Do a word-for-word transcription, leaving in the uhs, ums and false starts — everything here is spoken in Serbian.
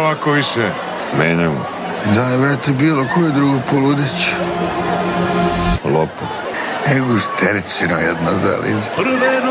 ovako više. Menjamo. Daj, vrete, bilo koju drugu poludić. Lopov. Ego šteričino jedna zaliza.